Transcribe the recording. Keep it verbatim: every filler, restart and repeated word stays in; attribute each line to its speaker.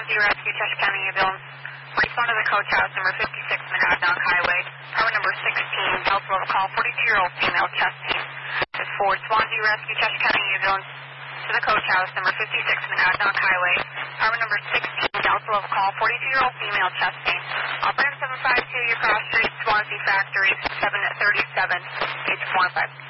Speaker 1: Swansea Rescue, Cheshire County Ambulance. Respond to the coach house, number fifty-six, Monadnock Highway. Department number sixteen, Delta Level call, forty-two-year-old female, chest pain. This is for Swansea Rescue, Cheshire County Ambulance. To the coach house, number fifty-six, Monadnock Highway. Department number sixteen, Delta Level call, forty-two-year-old female, chest pain. Operator seven five two, your cross street, Swansea Factory, seven thirty-seven, H four one five.